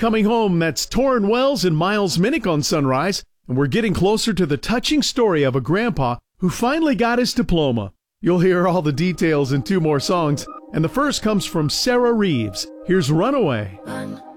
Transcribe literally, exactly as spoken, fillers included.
Coming home, that's Torrin Wells and Miles Minnick on Sunrise, and we're getting closer to the touching story of a grandpa who finally got his diploma. You'll hear all the details in two more songs, and the first comes from Sarah Reeves. Here's Runaway. Run.